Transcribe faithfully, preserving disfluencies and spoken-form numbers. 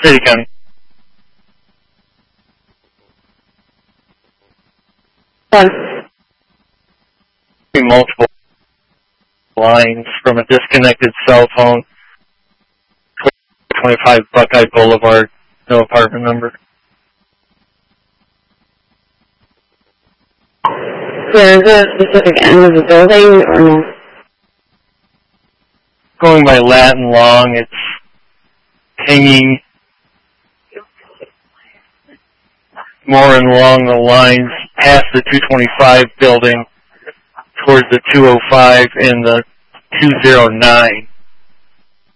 City County. One. Multiple lines from a disconnected cell phone. twenty-five Buckeye Boulevard, no apartment number. So is there a specific end of the building or no? Going by Latin Long, it's hanging more and along the lines past the two twenty-five building towards the two oh five and the two oh nine.